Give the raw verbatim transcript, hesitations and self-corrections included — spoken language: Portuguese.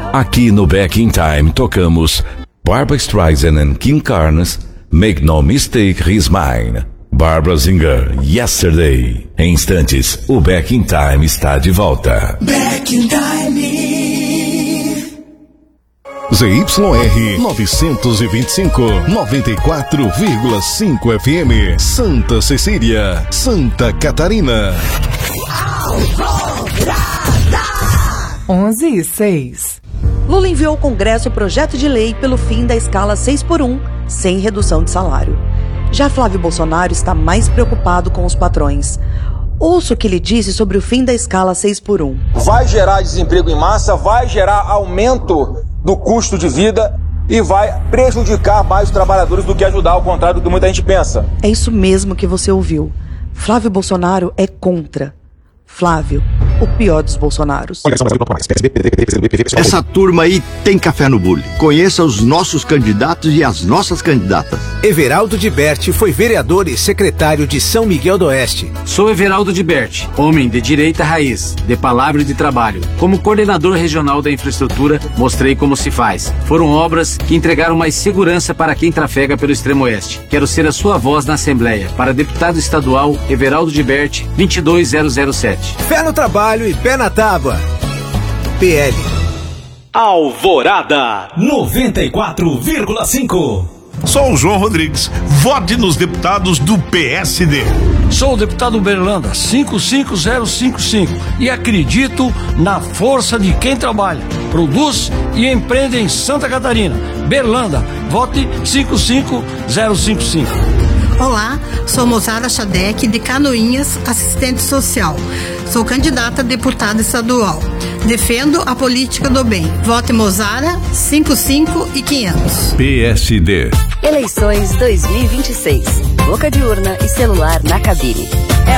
Aqui no Back in Time tocamos Barbra Streisand and King Carnes, Make No Mistake, He's Mine. Barbara Singer, Yesterday. Em instantes, o Back in Time está de volta. Back in Time. Z Y R novecentos e vinte e cinco, noventa e quatro vírgula cinco F M, Santa Cecília, Santa Catarina. onze e seis. Lula enviou ao Congresso o projeto de lei pelo fim da escala seis por um, sem redução de salário. Já Flávio Bolsonaro está mais preocupado com os patrões. Ouça o que ele disse sobre o fim da escala seis por um. Vai gerar desemprego em massa, vai gerar aumento do custo de vida e vai prejudicar mais os trabalhadores do que ajudar, ao contrário do que muita gente pensa. É isso mesmo que você ouviu. Flávio Bolsonaro é contra. Flávio, o pior dos Bolsonaros. Essa turma aí tem café no bule. Conheça os nossos candidatos e as nossas candidatas. Everaldo de Berti foi vereador e secretário de São Miguel do Oeste. Sou Everaldo de Berti, homem de direita raiz, de palavra e de trabalho. Como coordenador regional da infraestrutura, mostrei como se faz. Foram obras que entregaram mais segurança para quem trafega pelo extremo oeste. Quero ser a sua voz na Assembleia. Para deputado estadual, Everaldo de Berti, vinte e dois mil e sete. Fé no trabalho e pé na tábua. P L. Alvorada noventa e quatro vírgula cinco. Sou o João Rodrigues. Vote nos deputados do P S D. Sou o deputado Berlanda, cinco cinco zero cinco cinco, e acredito na força de quem trabalha, produz e empreende em Santa Catarina. Berlanda, vote cinco cinco zero cinco cinco. Olá, sou Mozara Chadec, de Canoinhas, assistente social. Sou candidata a deputada estadual. Defendo a política do bem. Vote Mozara, cinco cinco e quinhentos. P S D. Eleições dois mil e vinte e seis. Boca de urna e celular na cabine. É